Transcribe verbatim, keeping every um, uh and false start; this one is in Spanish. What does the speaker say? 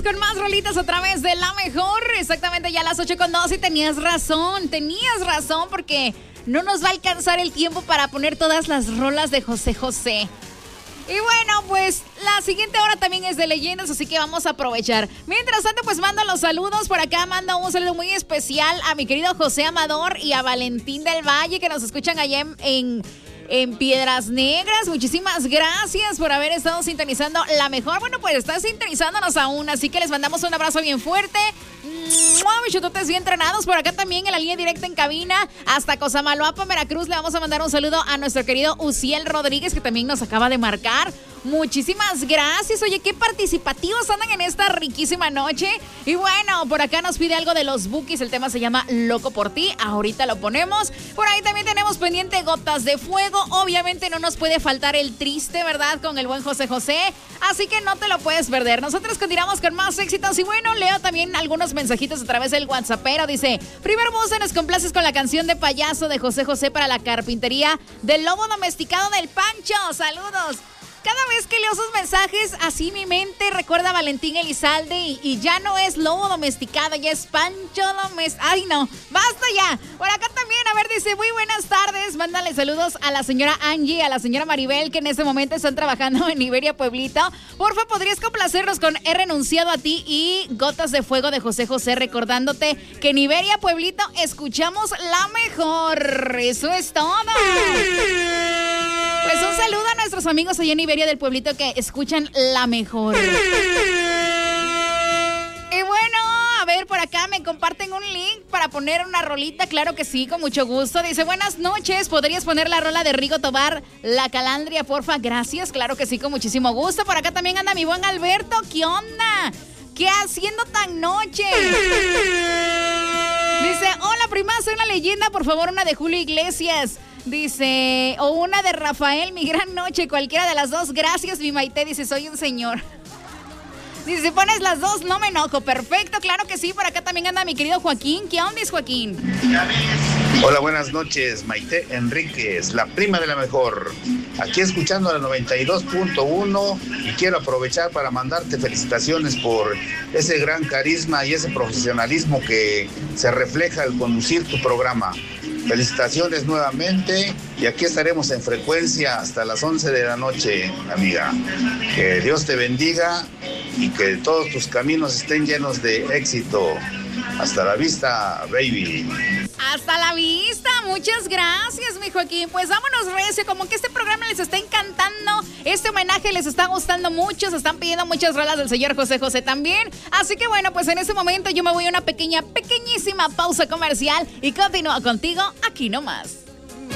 con más rolitas a través de La Mejor. Exactamente ya a las ocho con dos y tenías razón, tenías razón porque no nos va a alcanzar el tiempo para poner todas las rolas de José José. Y bueno, pues la siguiente hora también es de leyendas, así que vamos a aprovechar. Mientras tanto, pues mando los saludos. Por acá mando un saludo muy especial a mi querido José Amador y a Valentín del Valle, que nos escuchan allá en... en En Piedras Negras. Muchísimas gracias por haber estado sintonizando La Mejor. Bueno, pues están sintonizándonos aún, así que les mandamos un abrazo bien fuerte. Bichototes bien entrenados. Por acá también en la línea directa en cabina hasta Cosamaloapan, Veracruz. Le vamos a mandar un saludo a nuestro querido Uciel Rodríguez, que también nos acaba de marcar. Muchísimas gracias. Oye, qué participativos andan en esta riquísima noche. Y bueno, por acá nos pide algo de los Bukis. El tema se llama Loco por ti. Ahorita lo ponemos. Por ahí también tenemos pendiente Gotas de Fuego. Obviamente no nos puede faltar el triste, ¿verdad? Con el buen José José. Así que no te lo puedes perder. Nosotros continuamos con más éxitos. Y bueno, leo también algunos mensajitos a través del WhatsAppero. Dice, primer voz, nos complaces con la canción de Payaso de José José para la carpintería del lobo domesticado del Pancho. Saludos. Cada vez que leo sus mensajes, así mi mente recuerda a Valentín Elizalde y, y ya no es lobo domesticado, ya es Pancho domesticado. Ay, no, basta ya. Por acá también, a ver, dice, muy buenas tardes. Mándale saludos a la señora Angie, a la señora Maribel, que en este momento están trabajando en Iberia Pueblito. Porfa, ¿podrías complacernos con He renunciado a ti y Gotas de Fuego de José José, recordándote que en Iberia Pueblito escuchamos La Mejor? Eso es todo. Pues un saludo a nuestros amigos allá en Iberia del Pueblito que escuchan La Mejor. Y bueno, a ver, por acá me comparten un link para poner una rolita. Claro que sí, con mucho gusto. Dice, buenas noches, ¿podrías poner la rola de Rigo Tobar, La Calandria, porfa? Gracias, claro que sí, con muchísimo gusto. Por acá también anda mi buen Alberto. ¿Qué onda? ¿Qué haciendo tan noche? Dice, hola prima, soy una leyenda, por favor, una de Julio Iglesias. Dice, o una de Rafael, Mi Gran Noche, cualquiera de las dos. Gracias, mi Maite. Dice, soy un señor. Dice, si pones las dos, no me enojo. Perfecto, claro que sí. Por acá también anda mi querido Joaquín. ¿Qué onda es Joaquín? Hola, buenas noches, Maite Enríquez, la prima de La Mejor. Aquí escuchando la noventa y dos punto uno y quiero aprovechar para mandarte felicitaciones por ese gran carisma y ese profesionalismo que se refleja al conducir tu programa. Felicitaciones nuevamente y aquí estaremos en frecuencia hasta las once de la noche, amiga. Que Dios te bendiga y que todos tus caminos estén llenos de éxito. Hasta la vista, baby. Hasta la vista, muchas gracias, mi Joaquín. Pues vámonos recio, como que este programa les está encantando, este homenaje les está gustando mucho, se están pidiendo muchas rolas del señor José José también. Así que bueno, pues en este momento yo me voy a una pequeña, pequeñísima pausa comercial y continúo contigo aquí nomás.